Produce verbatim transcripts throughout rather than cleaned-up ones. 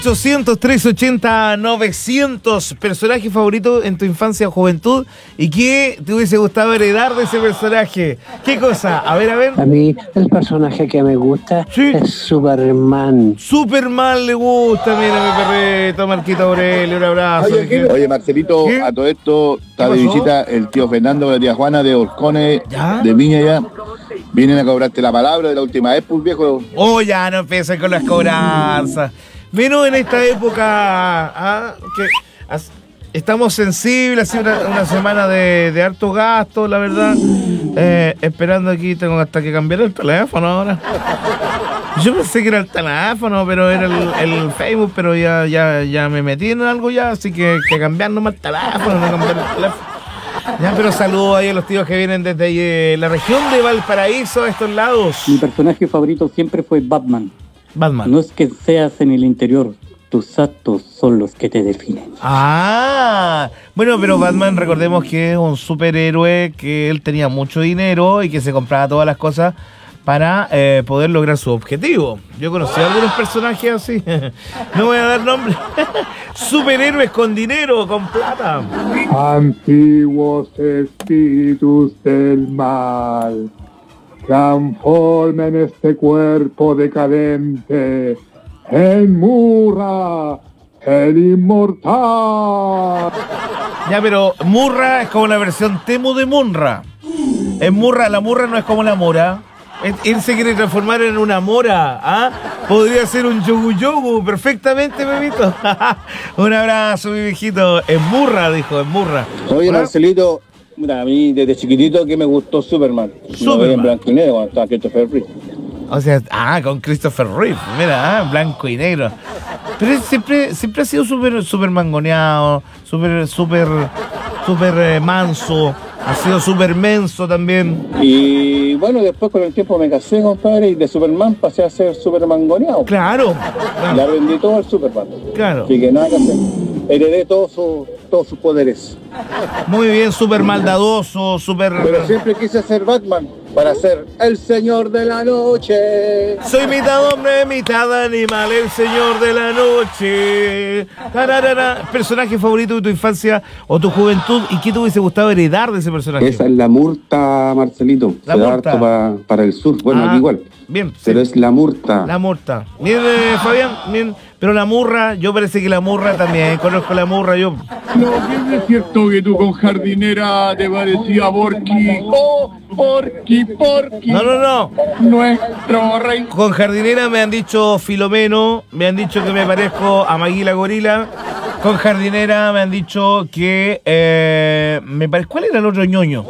ochocientos, trescientos ochenta, novecientos, personaje favorito en tu infancia o juventud y qué te hubiese gustado heredar de ese personaje. ¿Qué cosa? A ver, a ver. A mí el personaje que me gusta Sí. es Superman. Superman le gusta, mira mi perrito, Marquito Aurelio, un abrazo. Oye, ¿qué? Oye, Marcelito, ¿Qué? a todo esto está ¿Qué de pasó? visita el tío Fernando con la tía Juana de Orcones, ¿Ya? de Viña ya. Vienen a cobrarte la palabra de la última vez, pues viejo. Oh, ya no empiecen con las cobranzas. Menos en esta época, ah, que as- estamos sensibles, así una, una semana de, de harto gasto, la verdad. Eh, esperando aquí, tengo hasta que cambiar el teléfono ahora. Yo pensé que era el teléfono, pero era el, el Facebook, pero ya, ya, ya me metí en algo ya, así que, que cambiar nomás el teléfono, no cambiar el teléfono. Ya, pero saludos ahí a los tíos que vienen desde ahí, eh, la región de Valparaíso, a estos lados. Mi personaje favorito siempre fue Batman. Batman. No es que seas en el interior, tus actos son los que te definen. Ah, bueno, pero Batman, recordemos que es un superhéroe, que él tenía mucho dinero y que se compraba todas las cosas para eh, poder lograr su objetivo. Yo conocí a algunos personajes así, no voy a dar nombre, superhéroes con dinero, con plata. Antiguos espíritus del mal, transformen este cuerpo decadente en Murra, el inmortal. Ya, pero Murra es como la versión Temu de Munra. En Murra, la Murra no es como la Mora. Él, él se quiere transformar en una mora, ¿ah? Podría ser un yogu yogu perfectamente, bebito. Un abrazo, mi viejito. En Murra, dijo, en Murra. Oye, ¿Ah? Marcelito, mira, a mí desde chiquitito que me gustó Superman. Superman. Lo vi en blanco y negro cuando estaba Christopher Reeve. O sea, ah, con Christopher Reeve, mira, ah, blanco y negro. Pero él siempre, siempre ha sido súper super mangoneado, súper, súper, súper eh, manso. Ha sido súper menso también. Y bueno, después con el tiempo me casé, compadre, y de Superman pasé a ser Superman goneado. Claro, Le claro, rendí todo al Superman. claro. Así que nada que hacer. Heredé todos su- todos sus poderes. Muy bien, súper maldadoso, súper... Pero siempre quise ser Batman para ser el señor de la noche. Soy mitad hombre, mitad animal, el señor de la noche. Tararara. Personaje favorito de tu infancia o tu juventud y qué te hubiese gustado heredar de ese personaje. Esa es la murta, Marcelito. La Se da murta. harto pa- para el sur. Bueno, Ah, aquí igual. Bien, sí. Pero es la murta. La murta. Bien, eh, Fabián, bien. Pero la murra, yo parece que la murra también, conozco la murra yo. No, bien es cierto que tú con jardinera te parecía Porky. Oh, Porky, Porky. No, no, no. Nuestro rey. Con jardinera me han dicho Filomeno, me han dicho que me parezco a Maguila Gorila. Con jardinera me han dicho que eh, me parezco. ¿Cuál era el otro ñoño?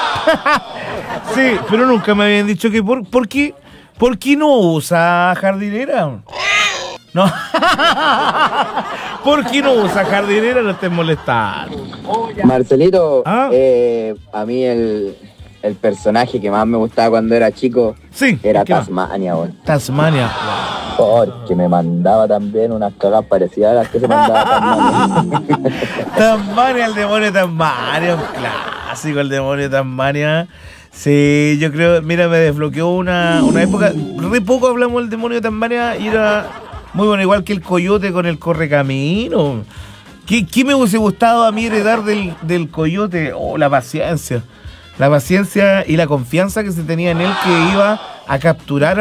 Sí, pero nunca me habían dicho que por, ¿por qué? ¿Por qué no usa jardinera? No. ¿Por qué no usa jardinera? No te molestar. Marcelito, Ah. eh, a mí el, el personaje que más me gustaba cuando era chico Sí. era ¿qué más? Tasmania, weón. Tasmania. Porque me mandaba también unas cagas parecidas a las que se mandaba Tasmania. Tasmania, el demonio de Tasmania, un clásico, el demonio de Tasmania. Sí, yo creo, mira, me desbloqueó una, una época, re poco hablamos del demonio de Tasmania y era muy bueno, igual que el coyote con el correcamino. ¿Qué, qué me hubiese gustado a mí heredar del, del coyote? Oh, la paciencia. La paciencia y la confianza que se tenía en él que iba a capturar